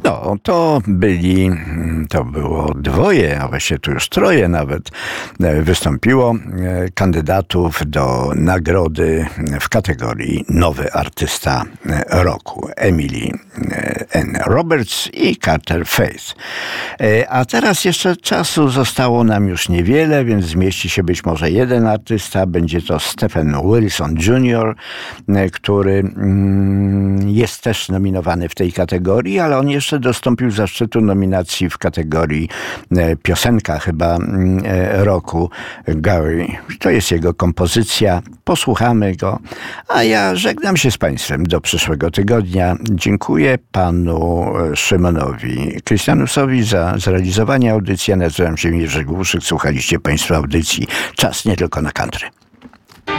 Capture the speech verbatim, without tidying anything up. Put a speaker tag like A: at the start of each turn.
A: No, to byli, to było dwoje, a właściwie tu już troje nawet, wystąpiło kandydatów do nagrody w kategorii Nowy Artysta Roku. Emily N. Roberts i Carter Faith. A teraz jeszcze czasu zostało nam już niewiele, więc zmieści się być może jeden artysta. Będzie to Stephen Wilson junior, który jest też nominowany w tej kategorii, ale on jeszcze dostąpił zaszczytu nominacji w kategorii piosenka chyba roku. Gary. To jest jego kompozycja. Posłuchamy go. A ja żegnam się z Państwem do przyszłego tygodnia. Dziękuję panu Szymonowi Krystianusowi za zrealizowanie audycji. Ja nazywam się Jerzy Głuszyk. Słuchaliście Państwo audycji Czas nie tylko na country.